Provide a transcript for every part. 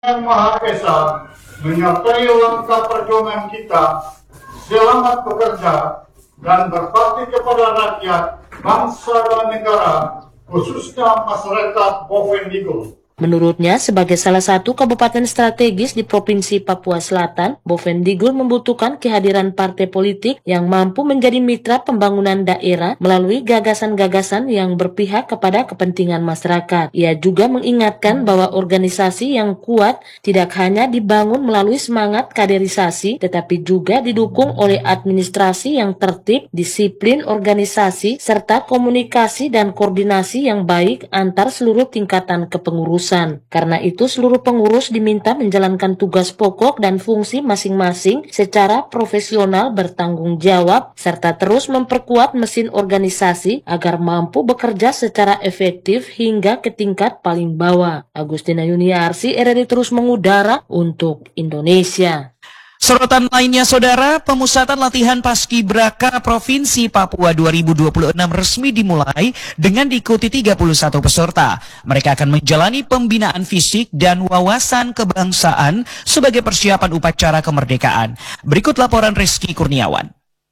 Yang Maha Esa menyertai langkah perjuangan kita, selamat bekerja dan berbakti kepada rakyat, bangsa dan negara, khususnya masyarakat Bovendigul. Menurutnya, sebagai salah satu kabupaten strategis di Provinsi Papua Selatan, Bovendigul membutuhkan kehadiran partai politik yang mampu menjadi mitra pembangunan daerah melalui gagasan-gagasan yang berpihak kepada kepentingan masyarakat. Ia juga mengingatkan bahwa organisasi yang kuat tidak hanya dibangun melalui semangat kaderisasi, tetapi juga didukung oleh administrasi yang tertib, disiplin organisasi, serta komunikasi dan koordinasi yang baik antar seluruh tingkatan kepengurusan. Karena itu, seluruh pengurus diminta menjalankan tugas pokok dan fungsi masing-masing secara profesional bertanggung jawab, serta terus memperkuat mesin organisasi agar mampu bekerja secara efektif hingga ke tingkat paling bawah. Agustina Yuniarsi, RRI terus mengudara untuk Indonesia. Sorotan lainnya, Saudara, pemusatan latihan Paskibraka Provinsi Papua 2026 resmi dimulai dengan diikuti 31 peserta. Mereka akan menjalani pembinaan fisik dan wawasan kebangsaan sebagai persiapan upacara kemerdekaan. Berikut laporan Rizky Kurniawan.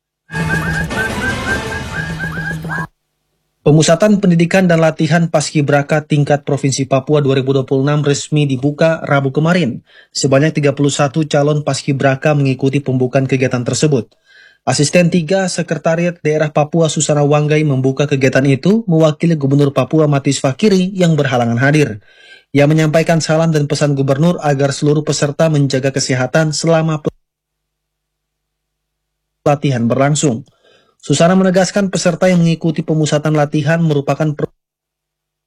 Pemusatan pendidikan dan latihan Paskibraka tingkat Provinsi Papua 2026 resmi dibuka Rabu kemarin. Sebanyak 31 calon Paskibraka mengikuti pembukaan kegiatan tersebut. Asisten 3 Sekretariat Daerah Papua Susana Wanggai membuka kegiatan itu mewakili Gubernur Papua Matis Fakiri yang berhalangan hadir. Ia menyampaikan salam dan pesan Gubernur agar seluruh peserta menjaga kesehatan selama pelatihan berlangsung. Susana menegaskan peserta yang mengikuti pemusatan latihan merupakan